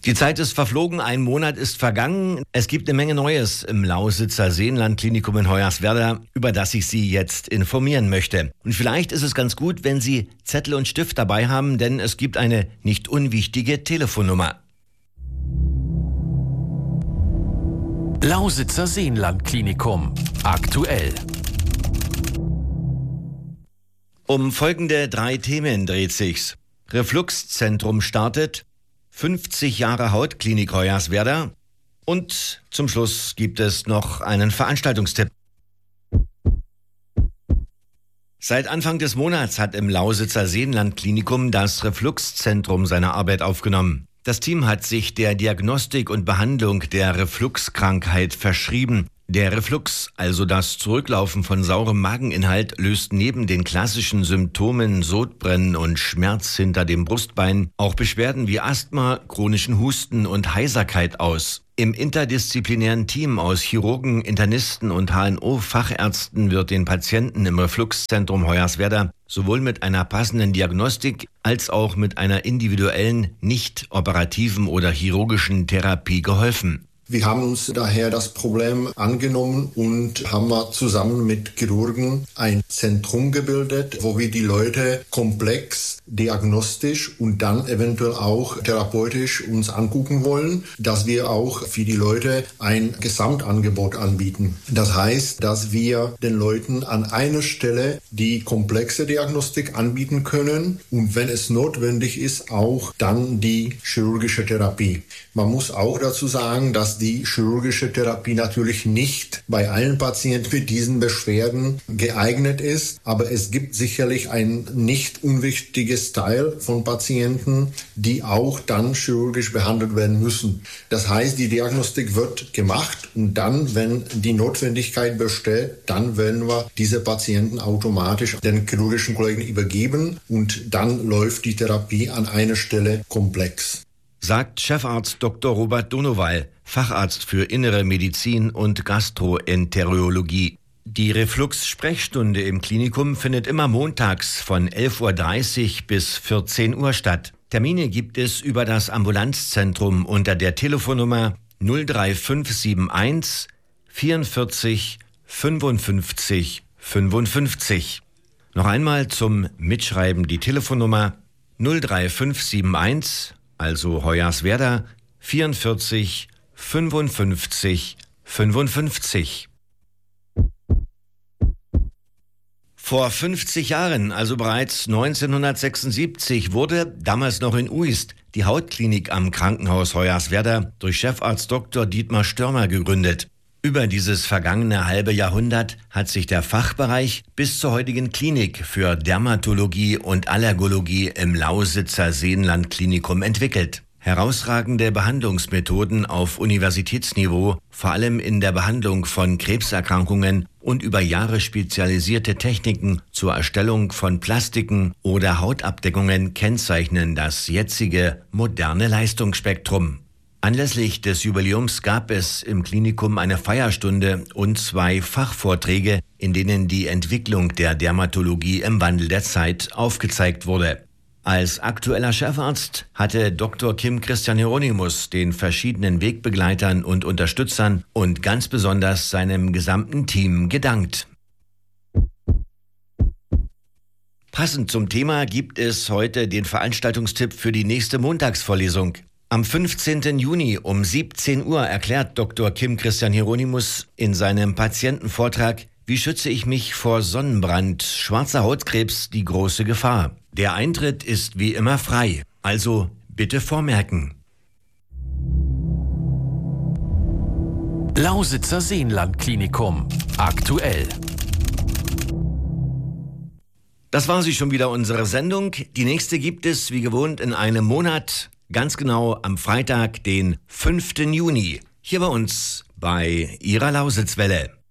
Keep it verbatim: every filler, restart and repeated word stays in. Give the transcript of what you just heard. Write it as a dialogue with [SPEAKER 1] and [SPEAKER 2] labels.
[SPEAKER 1] Die Zeit ist verflogen, ein Monat ist vergangen. Es gibt eine Menge Neues im Lausitzer Seenlandklinikum in Hoyerswerda, über das ich Sie jetzt informieren möchte. Und vielleicht ist es ganz gut, wenn Sie Zettel und Stift dabei haben, denn es gibt eine nicht unwichtige Telefonnummer.
[SPEAKER 2] Lausitzer Seenlandklinikum. Aktuell.
[SPEAKER 1] Um folgende drei Themen dreht sich's. Refluxzentrum startet, fünfzig Jahre Hautklinik Hoyerswerda und zum Schluss gibt es noch einen Veranstaltungstipp. Seit Anfang des Monats hat im Lausitzer Seenlandklinikum das Refluxzentrum seine Arbeit aufgenommen. Das Team hat sich der Diagnostik und Behandlung der Refluxkrankheit verschrieben. Der Reflux, also das Zurücklaufen von saurem Mageninhalt, löst neben den klassischen Symptomen Sodbrennen und Schmerz hinter dem Brustbein auch Beschwerden wie Asthma, chronischen Husten und Heiserkeit aus. Im interdisziplinären Team aus Chirurgen, Internisten und H N O-Fachärzten wird den Patienten im Refluxzentrum Hoyerswerda sowohl mit einer passenden Diagnostik als auch mit einer individuellen, nicht operativen oder chirurgischen Therapie geholfen.
[SPEAKER 3] Wir haben uns daher das Problem angenommen und haben zusammen mit Chirurgen ein Zentrum gebildet, wo wir die Leute komplex, diagnostisch und dann eventuell auch therapeutisch uns angucken wollen, dass wir auch für die Leute ein Gesamtangebot anbieten. Das heißt, dass wir den Leuten an einer Stelle die komplexe Diagnostik anbieten können und wenn es notwendig ist, auch dann die chirurgische Therapie. Man muss auch dazu sagen, dass die chirurgische Therapie natürlich nicht bei allen Patienten mit diesen Beschwerden geeignet ist, aber es gibt sicherlich ein nicht unwichtiges Teil von Patienten, die auch dann chirurgisch behandelt werden müssen. Das heißt, die Diagnostik wird gemacht und dann, wenn die Notwendigkeit besteht, dann werden wir diese Patienten automatisch den chirurgischen Kollegen übergeben und dann läuft die Therapie an einer Stelle komplex.
[SPEAKER 1] Sagt Chefarzt Doktor Robert Donowal, Facharzt für Innere Medizin und Gastroenterologie. Die Reflux-Sprechstunde im Klinikum findet immer montags von elf Uhr dreißig bis vierzehn Uhr statt. Termine gibt es über das Ambulanzzentrum unter der Telefonnummer null drei fünf sieben eins vierundvierzig fünfundfünfzig fünfundfünfzig. Noch einmal zum Mitschreiben die Telefonnummer null drei fünf sieben eins, also Hoyerswerda, vierundvierzig fünfundfünfzig fünfundfünfzig. Vor fünfzig Jahren, also bereits neunzehnhundertsechsundsiebzig, wurde, damals noch in Uist, die Hautklinik am Krankenhaus Hoyerswerda durch Chefarzt Doktor Dietmar Störmer gegründet. Über dieses vergangene halbe Jahrhundert hat sich der Fachbereich bis zur heutigen Klinik für Dermatologie und Allergologie im Lausitzer Seenlandklinikum entwickelt. Herausragende Behandlungsmethoden auf Universitätsniveau, vor allem in der Behandlung von Krebserkrankungen und über Jahre spezialisierte Techniken zur Erstellung von Plastiken oder Hautabdeckungen kennzeichnen das jetzige moderne Leistungsspektrum. Anlässlich des Jubiläums gab es im Klinikum eine Feierstunde und zwei Fachvorträge, in denen die Entwicklung der Dermatologie im Wandel der Zeit aufgezeigt wurde. Als aktueller Chefarzt hatte Doktor Kim Christian Hieronymus den verschiedenen Wegbegleitern und Unterstützern und ganz besonders seinem gesamten Team gedankt. Passend zum Thema gibt es heute den Veranstaltungstipp für die nächste Montagsvorlesung. Am fünfzehnten Juni um siebzehn Uhr erklärt Doktor Kim Christian Hieronymus in seinem Patientenvortrag, wie schütze ich mich vor Sonnenbrand, schwarzer Hautkrebs, die große Gefahr. Der Eintritt ist wie immer frei, also bitte vormerken.
[SPEAKER 2] Lausitzer Seenlandklinikum. Aktuell.
[SPEAKER 1] Das war sie schon wieder, unsere Sendung. Die nächste gibt es wie gewohnt in einem Monat, ganz genau am Freitag, den fünften Juni, hier bei uns bei Ihrer Lausitzwelle.